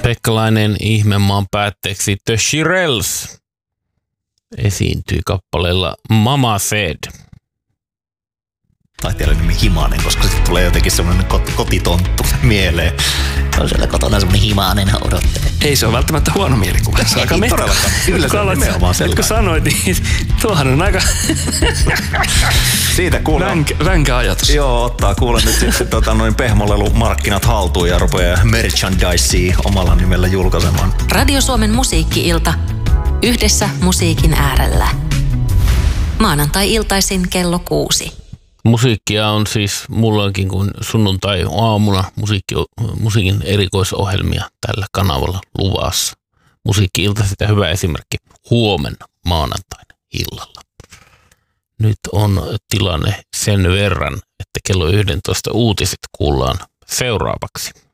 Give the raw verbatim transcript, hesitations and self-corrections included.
Pekka-lainen ihmemaan päätteeksi The Shirelles esiintyi kappaleella Mama Said. Taiteilijan nimi Himanen, koska sitten tulee jotenkin semmoinen kot- kotitonttu mieleen. On siellä kotona semmoinen Himanen odottaa. Ei se ole välttämättä huono mielikuva. Se on aika Ei todellakaan. Kyllä se on nimenomaan sellainen. Nyt kun sanoit, niin tuohan on aika siitä kuulee. Vänkä, vänkä ajatus. Joo, ottaa kuule nyt sitten tota, noin pehmolelumarkkinat haltuun ja rupeaa merchandisea omalla nimellä julkaisemaan. Radio Suomen musiikki-ilta. Yhdessä musiikin äärellä. Maanantai-iltaisin kello kuusi. Musiikkia on siis mullakin kuin sunnuntai-aamuna musiikki, musiikin erikoisohjelmia tällä kanavalla luvassa. Musiikki-ilta sitä hyvä esimerkki huomenna maanantaina illalla. Nyt on tilanne sen verran, että kello yksitoista uutiset kuullaan seuraavaksi.